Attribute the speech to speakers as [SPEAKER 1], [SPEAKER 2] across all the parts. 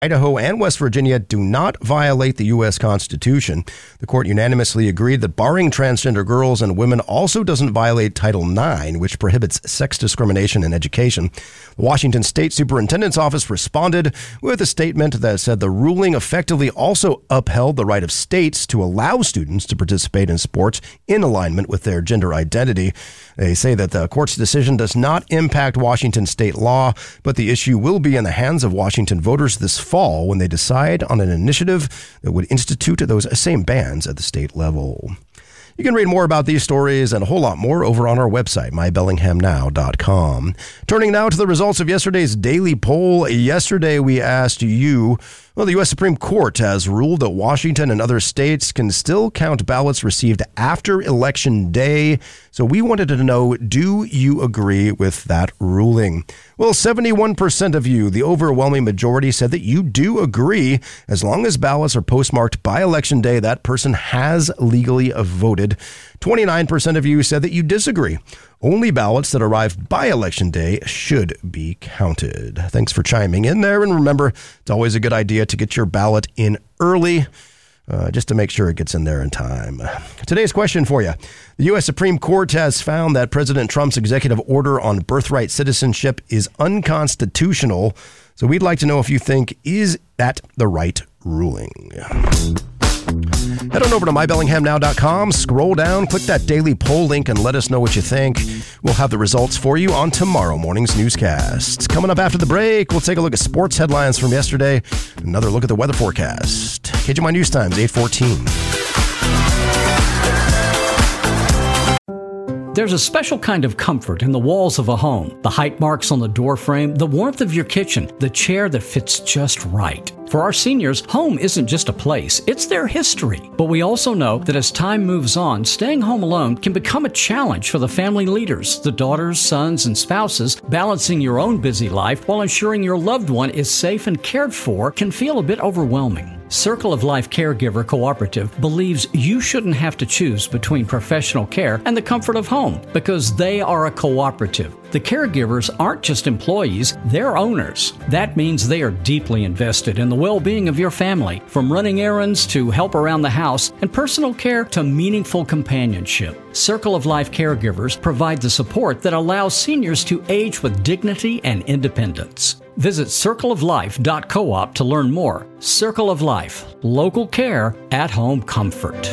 [SPEAKER 1] Idaho and West Virginia do not violate the U.S. Constitution. The court unanimously agreed that barring transgender girls and women also doesn't violate Title IX, which prohibits sex discrimination in education. The Washington State Superintendent's Office responded with a statement that said the ruling effectively also upheld the right of states to allow students to participate in sports in alignment with their gender identity. They say that the court's decision does not impact Washington state law, but the issue will be in the hands of Washington voters this fall when they decide on an initiative that would institute those same bans at the state level. You can read more about these stories and a whole lot more over on our website, mybellinghamnow.com. Turning now to the results of yesterday's daily poll. Yesterday, we asked you, well, the U.S. Supreme Court has ruled that Washington and other states can still count ballots received after Election Day. So we wanted to know, do you agree with that ruling? Well, 71% of you, the overwhelming majority, said that you do agree. As long as ballots are postmarked by Election Day, that person has legally voted. 29% of you said that you disagree. Only ballots that arrive by Election Day should be counted. Thanks for chiming in there. And remember, it's always a good idea to get your ballot in early, just to make sure it gets in there in time. Today's question for you. The U.S. Supreme Court has found that President Trump's executive order on birthright citizenship is unconstitutional. So we'd like to know if you think, is that the right ruling? Head on over to mybellinghamnow.com, scroll down, click that daily poll link, and let us know what you think. We'll have the results for you on tomorrow morning's newscast. Coming up after the break, we'll take a look at sports headlines from yesterday, another look at the weather forecast. KGMI News Times, 8:14.
[SPEAKER 2] There's a special kind of comfort in the walls of a home, the height marks on the door frame, the warmth of your kitchen, the chair that fits just right. For our seniors, home isn't just a place, it's their history. But we also know that as time moves on, staying home alone can become a challenge for the family leaders, the daughters, sons, and spouses. Balancing your own busy life while ensuring your loved one is safe and cared for can feel a bit overwhelming. Circle of Life Caregiver Cooperative believes you shouldn't have to choose between professional care and the comfort of home because they are a cooperative. The caregivers aren't just employees, they're owners. That means they are deeply invested in the well-being of your family, from running errands to help around the house and personal care to meaningful companionship. Circle of Life Caregivers provide the support that allows seniors to age with dignity and independence. Visit circleoflife.coop to learn more. Circle of Life, local care, at-home comfort.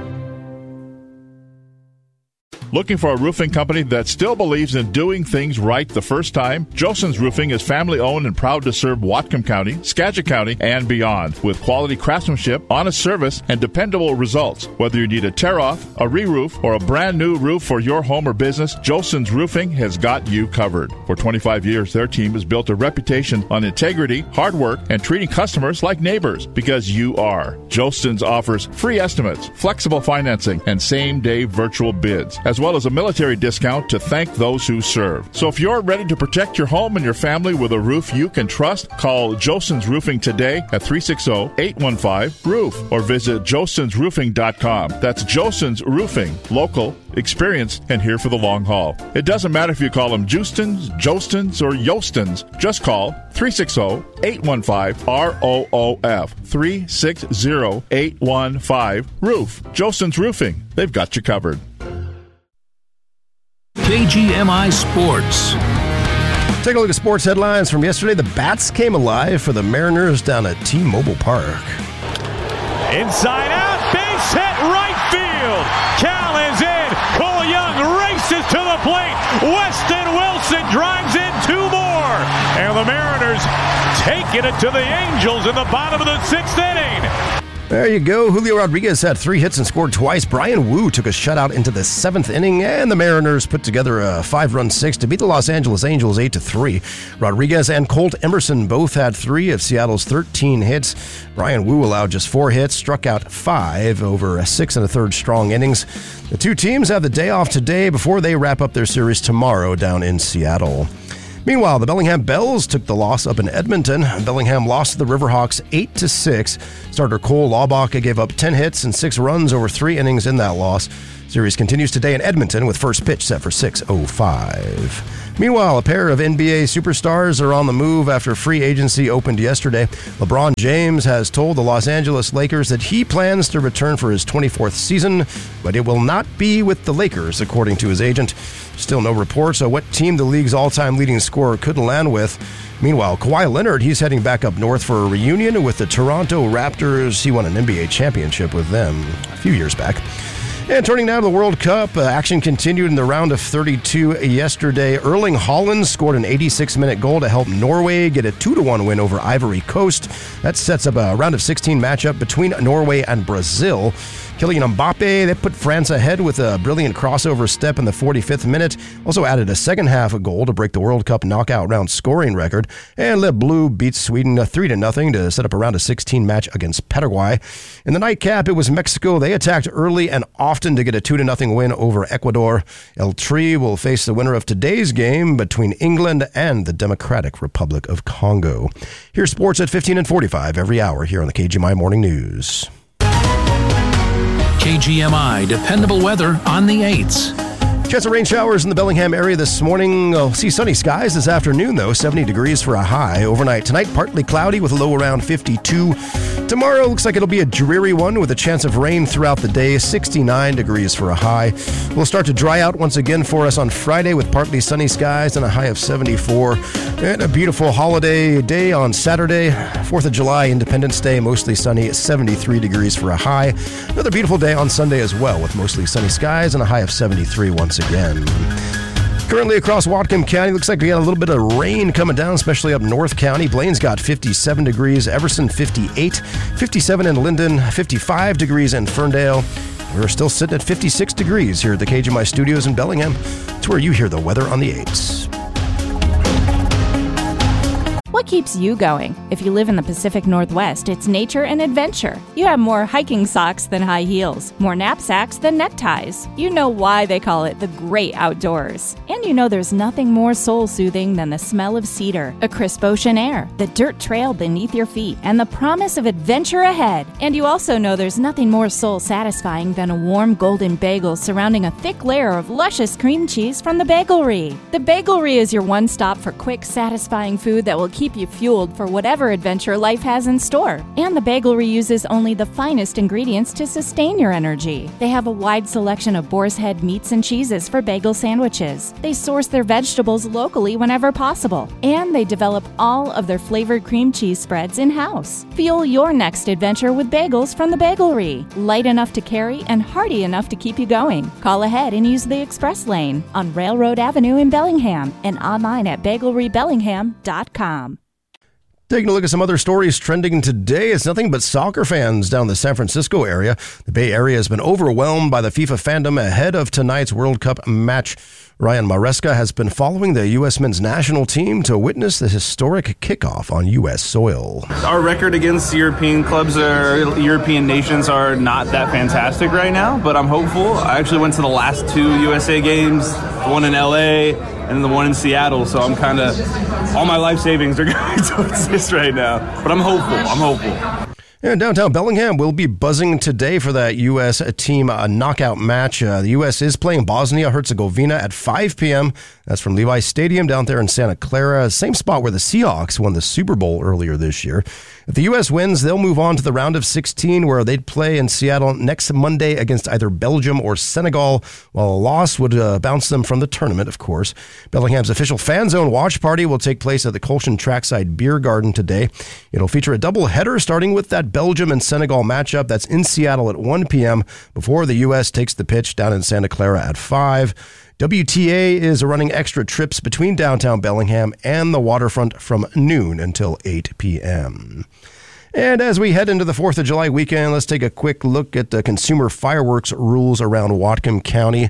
[SPEAKER 3] Looking for a roofing company that still believes in doing things right the first time? Joson's Roofing is family-owned and proud to serve Whatcom County, Skagit County, and beyond with quality craftsmanship, honest service, and dependable results. Whether you need a tear-off, a re-roof, or a brand-new roof for your home or business, Joson's Roofing has got you covered. For 25 years, their team has built a reputation on integrity, hard work, and treating customers like neighbors because you are. Joson's offers free estimates, flexible financing, and same-day virtual bids, as well as a military discount to thank those who serve. So if you're ready to protect your home and your family with a roof you can trust, call Joson's Roofing today at 360-815-ROOF or visit josonsroofing.com. That's Joson's Roofing, local, experienced, and here for the long haul. It doesn't matter if you call them Justins, Jostins, or Yostins. Just call 360-815-ROOF. 360-815-ROOF. Joson's Roofing. They've got you covered.
[SPEAKER 4] KGMI Sports.
[SPEAKER 1] Take a look at sports headlines from yesterday. The bats came alive for the Mariners down at T-Mobile Park.
[SPEAKER 5] Inside out, base hit, right field. Cal is in. Cole Young races to the plate. Weston Wilson drives in two more. And the Mariners taking it to the Angels in the bottom of the sixth inning.
[SPEAKER 1] There you go. Julio Rodriguez had 3 hits and scored twice. Brian Wu took a shutout into the 7th inning, and the Mariners put together a 5-run 6 to beat the Los Angeles Angels 8-3. Rodriguez and Colt Emerson both had 3 of Seattle's 13 hits. Brian Wu allowed just 4 hits, struck out 5 over 6 1/3 strong innings. The two teams have the day off today before they wrap up their series tomorrow down in Seattle. Meanwhile, the Bellingham Bells took the loss up in Edmonton. Bellingham lost to the Riverhawks 8-6. Starter Cole Laubach gave up 10 hits and 6 runs over 3 innings in that loss. Series continues today in Edmonton with first pitch set for 6:05. Meanwhile, a pair of NBA superstars are on the move after free agency opened yesterday. LeBron James has told the Los Angeles Lakers that he plans to return for his 24th season, but it will not be with the Lakers, according to his agent. Still no reports on what team the league's all-time leading scorer could land with. Meanwhile, Kawhi Leonard, he's heading back up north for a reunion with the Toronto Raptors. He won an NBA championship with them a few years back. And turning now to the World Cup, action continued in the round of 32 yesterday. Erling Haaland scored an 86-minute goal to help Norway get a 2-1 win over Ivory Coast. That sets up a round of 16 matchup between Norway and Brazil. Kylian Mbappe, they put France ahead with a brilliant crossover step in the 45th minute. Also added a second-half goal to break the World Cup knockout round scoring record. And Le Bleu beats Sweden 3-0 to set up a round of 16 match against Paraguay. In the nightcap, it was Mexico. They attacked early and often to get a 2-0 win over Ecuador. El Tri will face the winner of today's game between England and the Democratic Republic of Congo. Here's sports at 15 and 45 every hour here on the KGMI Morning News.
[SPEAKER 4] KGMI, dependable weather on the 8s.
[SPEAKER 1] Chance of rain showers in the Bellingham area this morning. We'll see sunny skies this afternoon, though. 70 degrees for a high. Overnight tonight, partly cloudy with a low around 52. Tomorrow looks like it'll be a dreary one with a chance of rain throughout the day. 69 degrees for a high. We'll start to dry out once again for us on Friday with partly sunny skies and a high of 74. And a beautiful holiday day on Saturday, 4th of July, Independence Day, mostly sunny, 73 degrees for a high. Another beautiful day on Sunday as well with mostly sunny skies and a high of 73 once again. Currently across Whatcom County, looks like we got a little bit of rain coming down, especially up North County. Blaine's got 57 degrees, Everson 58, 57 in Linden, 55 degrees in Ferndale. We're still sitting at 56 degrees here at the KGMI studios in Bellingham. It's where you hear the weather on the 8s.
[SPEAKER 6] What keeps you going? If you live in the Pacific Northwest, it's nature and adventure. You have more hiking socks than high heels, more knapsacks than neckties. You know why they call it the great outdoors. And you know there's nothing more soul-soothing than the smell of cedar, a crisp ocean air, the dirt trail beneath your feet, and the promise of adventure ahead. And you also know there's nothing more soul-satisfying than a warm golden bagel surrounding a thick layer of luscious cream cheese from the Bagelry. The Bagelry is your one-stop for quick, satisfying food that will keep you fueled for whatever adventure life has in store. And the Bagelry uses only the finest ingredients to sustain your energy. They have a wide selection of boar's head meats and cheeses for bagel sandwiches. They source their vegetables locally whenever possible. And they develop all of their flavored cream cheese spreads in-house. Fuel your next adventure with bagels from the Bagelry. Light enough to carry and hearty enough to keep you going. Call ahead and use the express lane on Railroad Avenue in Bellingham and online at bagelrybellingham.com.
[SPEAKER 1] Taking a look at some other stories trending today, it's nothing but soccer fans down the San Francisco area. The Bay Area has been overwhelmed by the FIFA fandom ahead of tonight's World Cup match. Ryan Maresca has been following the U.S. men's national team to witness the historic kickoff on U.S. soil.
[SPEAKER 7] Our record against European clubs or European nations are not that fantastic right now, but I'm hopeful. I actually went to the last 2 USA games, the one in L.A., and the one in Seattle, so I'm kind of, all my life savings are going towards this right now. But I'm hopeful.
[SPEAKER 1] And downtown Bellingham will be buzzing today for that U.S. team knockout match. The U.S. is playing Bosnia-Herzegovina at 5 p.m. That's from Levi Stadium down there in Santa Clara, same spot where the Seahawks won the Super Bowl earlier this year. If the U.S. wins, they'll move on to the round of 16, where they'd play in Seattle next Monday against either Belgium or Senegal, while a loss would bounce them from the tournament, of course. Bellingham's official fan zone watch party will take place at the Colshan Trackside Beer Garden today. It'll feature a doubleheader starting with that Belgium and Senegal matchup that's in Seattle at 1 p.m. before the U.S. takes the pitch down in Santa Clara at 5. WTA is running extra trips between downtown Bellingham and the waterfront from noon until 8 p.m. And as we head into the 4th of July weekend, let's take a quick look at the consumer fireworks rules around Whatcom County.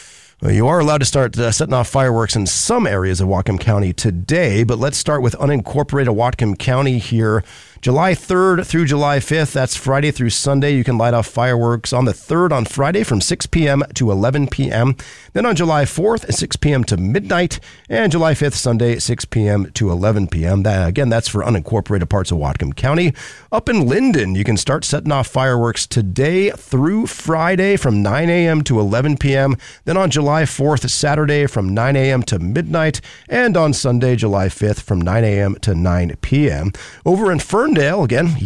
[SPEAKER 1] You are allowed to start setting off fireworks in some areas of Whatcom County today, but let's start with unincorporated Whatcom County here. July 3rd through July 5th, that's Friday through Sunday, you can light off fireworks on the 3rd on Friday from 6 p.m. to 11 p.m. Then on July 4th, 6 p.m. to midnight, and July 5th, Sunday, 6 p.m. to 11 p.m. Again, that's for unincorporated parts of Whatcom County. Up in Linden, you can start setting off fireworks today through Friday from 9 a.m. to 11 p.m. Then on July 4th, Saturday from 9 a.m. to midnight, and on Sunday, July 5th from 9 a.m. to 9 p.m. Over in Ferndale, again,